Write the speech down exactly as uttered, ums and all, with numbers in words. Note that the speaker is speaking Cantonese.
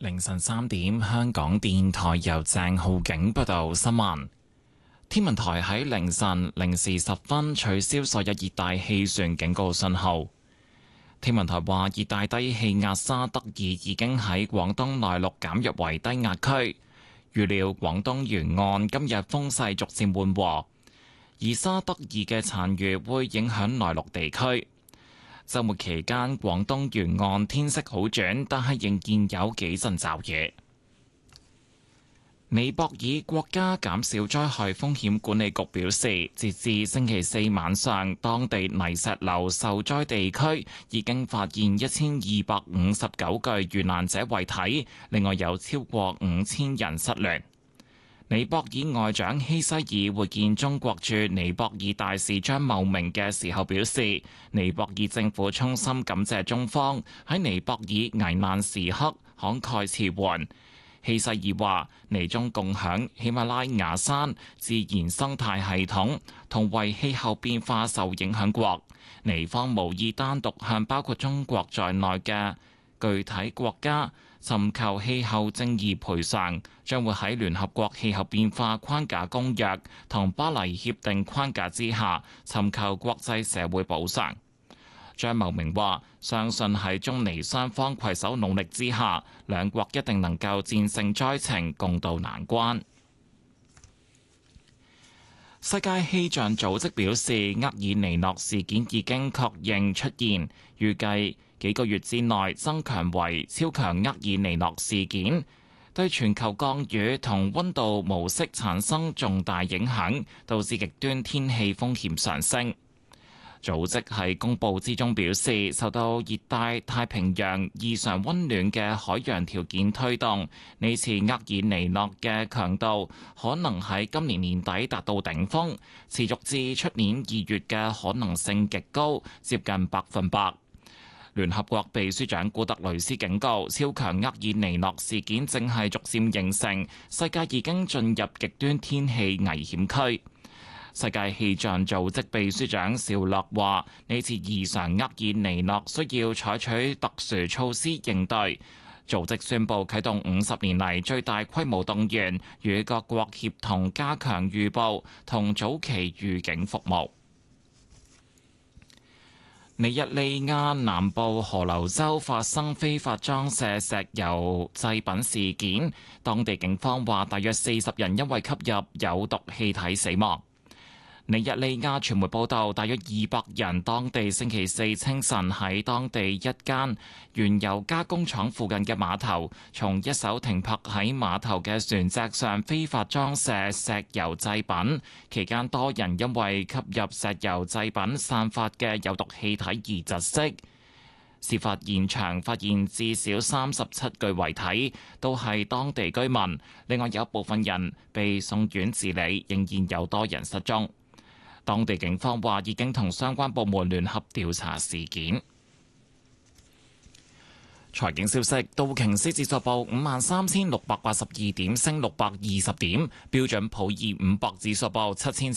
凌晨三點，香港電台由鄭浩景報道新聞。天文台喺凌晨零時十分取消所有熱帶氣旋警告信號。天文台話，熱帶低氣壓沙德爾已經喺廣東內陸減弱為低壓區，預料廣東沿岸今日風勢逐漸緩和，而沙德爾嘅殘餘會影響內陸地區。週末期間，廣東沿岸天色好轉，但係仍然有幾陣驟雨。尼泊爾國家減少災害風險管理局表示，截至星期四晚上，當地泥石流受災地區已經發現一千二百五十九具遇難者遺體，另外有超過五千人失聯。尼泊爾外長希西爾會見中國駐尼泊爾大使張茂明嘅時候表示，尼泊爾政府衷心感謝中方喺尼泊爾危難時刻慷慨辭援。希西爾話，尼中共享喜馬拉雅山自然生態系統，同為氣候變化受影響國，尼方無意單獨向包括中國在內嘅具體國家尋求氣候正義賠償，將會喺聯合國氣候變化框架公約同巴黎協定框架之下尋求國際社會補償。張茂明話，相信喺中尼雙方攜手努力之下，兩國一定能夠戰勝災情，共度難關。世界氣象組織表示，厄爾尼諾事件已經確認出現，預計幾個月之內增強為超強厄爾尼諾事件，對全球降雨同溫度模式產生重大影響，導致極端天氣風險上升。組織喺公佈之中表示，受到熱帶太平洋異常溫暖嘅海洋條件推動，呢次厄爾尼諾嘅強度可能喺今年年底達到頂峰，持續至出年二月嘅可能性極高，接近百分百。聯合國秘書長古特雷斯警告，超強厄爾尼諾事件正係逐漸形成，世界已經進入極端天氣危險區。世界氣象組織秘書長紹洛話：呢次異常厄爾尼諾需要採取特殊措施應對。組織宣布啟動五十年嚟最大規模動員，與各國協同加強預報同早期預警服務。尼日利亞南部河流州發生非法裝卸石油製品事件，當地警方話大約四十人因為吸入有毒氣體死亡。尼日利亞傳媒報道，大約二百人當地星期四清晨喺當地一間原油加工廠附近嘅碼頭，從一艘停泊喺碼頭嘅船隻上非法裝卸石油製品，期間多人因為吸入石油製品散發嘅有毒氣體而窒息。事發現場發現至少三十七具遺體，都係當地居民，另外有部分人被送院治理，仍然有多人失蹤。當地警方話已經同相關部門聯合調查事件。財經消息：道瓊斯指數報五萬三千六百八十二點，升六百二十點；標準普爾五百指數報七千